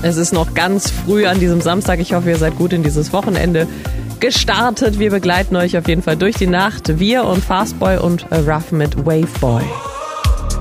Es ist noch ganz früh an diesem Samstag. Ich hoffe, ihr seid gut in dieses Wochenende gestartet. Wir begleiten euch auf jeden Fall durch die Nacht. Wir und Fastboy und Ruff mit Waveboy.